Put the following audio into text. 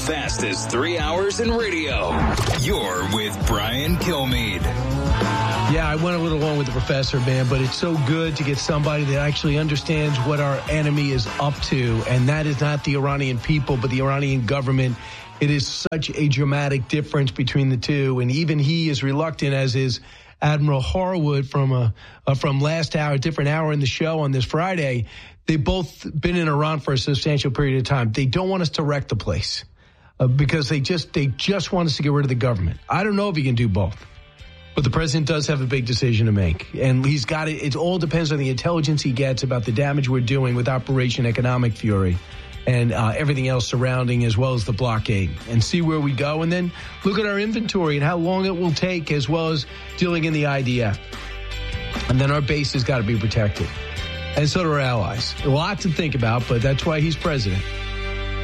fastest 3 hours in radio. You're with Brian Kilmeade. Yeah, I went a little long with the professor, man, but it's so good to get somebody that actually understands what our enemy is up to, and that is not the Iranian people, but the Iranian government. It is such a dramatic difference between the two, and even he is reluctant, as is Admiral Harwood from last hour, different hour in the show on this Friday. They've both been in Iran for a substantial period of time. They don't want us to wreck the place because they just want us to get rid of the government. I don't know if he can do both. But the president does have a big decision to make, and he's got it. It all depends on the intelligence he gets about the damage we're doing with Operation Economic Fury and everything else surrounding, as well as the blockade, and see where we go. And then look at our inventory and how long it will take, as well as dealing in the IDF. And then our base has got to be protected. And so do our allies. A lot to think about, but that's why he's president.